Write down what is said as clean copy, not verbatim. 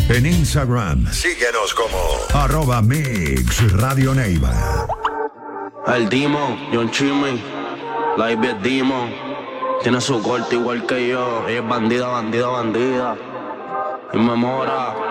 En Instagram, síguenos como @Mix Radio Neiva. El Demon, John Chimmy, la Ivy es Demon. Tiene su corte igual que yo. Ella es bandida, bandida, bandida. Y me mora.